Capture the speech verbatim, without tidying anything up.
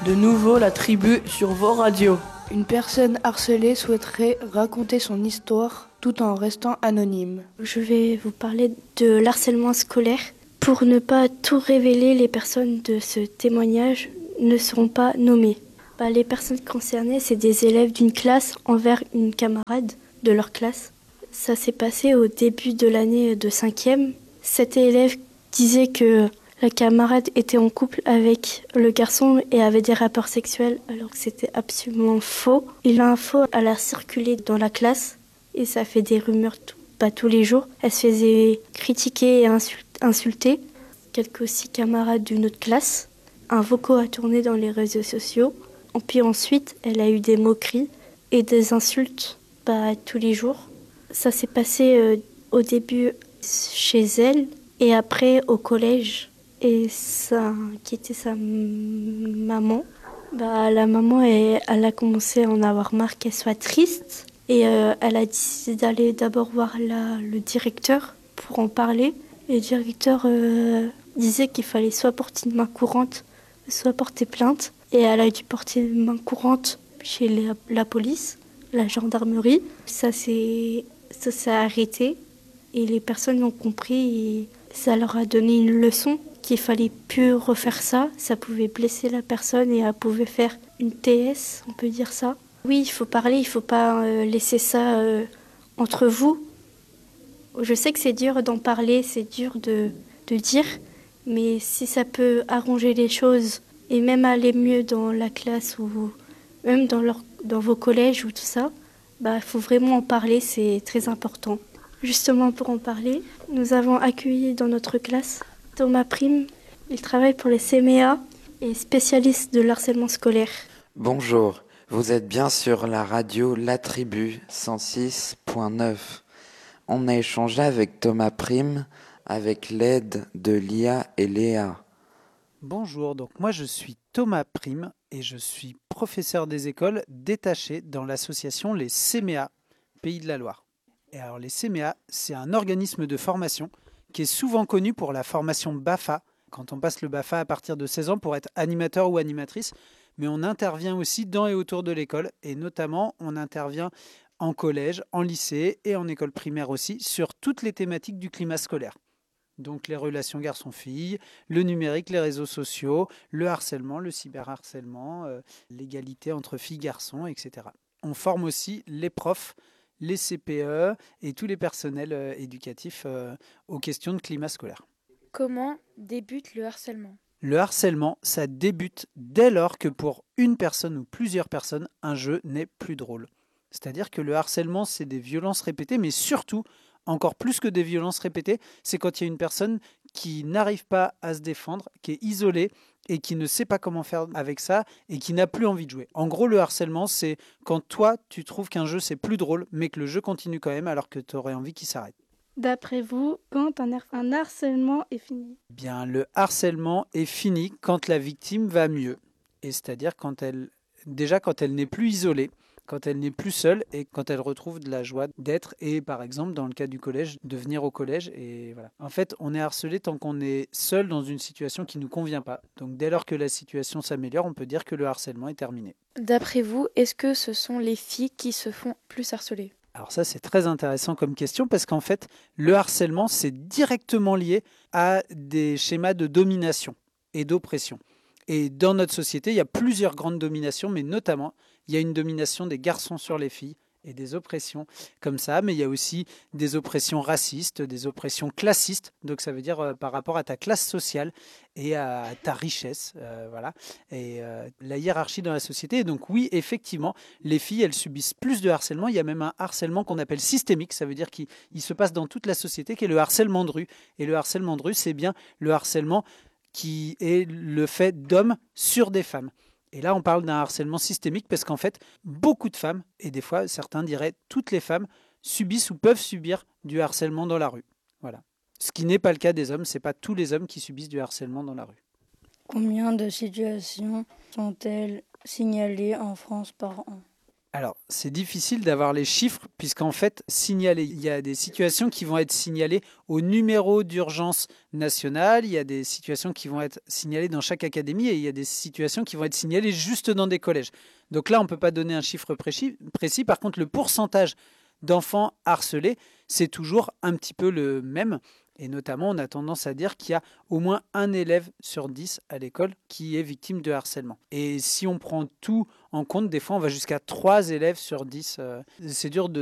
De nouveau la tribu sur vos radios. Une personne harcelée souhaiterait raconter son histoire tout en restant anonyme. Je vais vous parler de l'harcèlement scolaire. Pour ne pas tout révéler, les personnes de ce témoignage ne seront pas nommées. Bah, les personnes concernées, c'est des élèves d'une classe envers une camarade de leur classe. Ça s'est passé au début de l'année de cinquième. Cet élève disait que la camarade était en couple avec le garçon et avait des rapports sexuels alors que c'était absolument faux. Et l'info, elle a circulé dans la classe et ça fait des rumeurs tout, pas tous les jours. Elle se faisait critiquer et insulter. Quelques aussi camarades d'une autre classe. Un vocaux a tourné dans les réseaux sociaux. Et puis ensuite, elle a eu des moqueries et des insultes bah, tous les jours. Ça s'est passé euh, au début chez elle et après au collège. Et ça inquiétait sa maman. Bah, la maman, elle, elle a commencé à en avoir marre qu'elle soit triste. Et euh, elle a décidé d'aller d'abord voir la, le directeur pour en parler. Et le directeur euh, disait qu'il fallait soit porter une main courante, soit porter plainte. Et elle a dû porter une main courante chez la, la police, la gendarmerie. Ça s'est, ça s'est arrêté. Et les personnes ont compris et ça leur a donné une leçon qu'il fallait plus refaire ça. Ça pouvait blesser la personne et elle pouvait faire une T S, on peut dire ça. Oui, il faut parler, il ne faut pas euh, laisser ça euh, entre vous. Je sais que c'est dur d'en parler, c'est dur de, de dire, mais si ça peut arranger les choses et même aller mieux dans la classe ou même dans, leur, dans vos collèges ou tout ça, bah, faut vraiment en parler, c'est très important. Justement pour en parler, nous avons accueilli dans notre classe Thomas Prime. Il travaille pour les C M E A et est spécialiste de l'harcèlement scolaire. Bonjour, vous êtes bien sur la radio La Tribu cent six point neuf. On a échangé avec Thomas Prime avec l'aide de Lia et Léa. Bonjour, donc moi je suis Thomas Prime et je suis professeur des écoles détaché dans l'association les C M E A, Pays de la Loire. Et alors les C M E A, c'est un organisme de formation qui est souvent connu pour la formation BAFA, quand on passe le BAFA à partir de seize ans pour être animateur ou animatrice, mais on intervient aussi dans et autour de l'école, et notamment on intervient en collège, en lycée et en école primaire aussi, sur toutes les thématiques du climat scolaire. Donc les relations garçons-filles, le numérique, les réseaux sociaux, le harcèlement, le cyberharcèlement, euh, l'égalité entre filles-garçons, et cetera. On forme aussi les profs, les C P E et tous les personnels euh, éducatifs euh, aux questions de climat scolaire. Comment débute le harcèlement ? Le harcèlement, ça débute dès lors que pour une personne ou plusieurs personnes, un jeu n'est plus drôle. C'est-à-dire que le harcèlement, c'est des violences répétées, mais surtout, encore plus que des violences répétées, c'est quand il y a une personne qui n'arrive pas à se défendre, qui est isolée et qui ne sait pas comment faire avec ça et qui n'a plus envie de jouer. En gros, le harcèlement, c'est quand toi, tu trouves qu'un jeu, c'est plus drôle, mais que le jeu continue quand même alors que tu aurais envie qu'il s'arrête. D'après vous, quand un, har- un harcèlement est fini ? Bien, le harcèlement est fini quand la victime va mieux. Et c'est-à-dire quand elle, déjà quand elle n'est plus isolée, quand elle n'est plus seule et quand elle retrouve de la joie d'être et par exemple dans le cas du collège, de venir au collège et voilà. En fait, on est harcelé tant qu'on est seul dans une situation qui ne nous convient pas. Donc dès lors que la situation s'améliore, on peut dire que le harcèlement est terminé. D'après vous, est-ce que ce sont les filles qui se font plus harceler ? Alors ça, c'est très intéressant comme question parce qu'en fait, le harcèlement, c'est directement lié à des schémas de domination et d'oppression. Et dans notre société, il y a plusieurs grandes dominations, mais notamment, il y a une domination des garçons sur les filles et des oppressions comme ça, mais il y a aussi des oppressions racistes, des oppressions classistes, donc ça veut dire euh, par rapport à ta classe sociale et à ta richesse, euh, voilà, et euh, la hiérarchie dans la société. Et donc oui, effectivement, les filles, elles subissent plus de harcèlement. Il y a même un harcèlement qu'on appelle systémique, ça veut dire qu'il il se passe dans toute la société, qui est le harcèlement de rue. Et le harcèlement de rue, c'est bien le harcèlement qui est le fait d'hommes sur des femmes. Et là, on parle d'un harcèlement systémique parce qu'en fait, beaucoup de femmes, et des fois, certains diraient toutes les femmes, subissent ou peuvent subir du harcèlement dans la rue. Voilà. Ce qui n'est pas le cas des hommes, ce n'est pas tous les hommes qui subissent du harcèlement dans la rue. Combien de situations sont-elles signalées en France par an ? Alors, c'est difficile d'avoir les chiffres puisqu'en fait, signaler, il y a des situations qui vont être signalées au numéro d'urgence national, il y a des situations qui vont être signalées dans chaque académie et il y a des situations qui vont être signalées juste dans des collèges. Donc là, on ne peut pas donner un chiffre précis. précis. Par contre, le pourcentage d'enfants harcelés, c'est toujours un petit peu le même. Et notamment, on a tendance à dire qu'il y a au moins un élève sur dix à l'école qui est victime de harcèlement. Et si on prend tout en compte, des fois, on va jusqu'à trois élèves sur dix. C'est dur de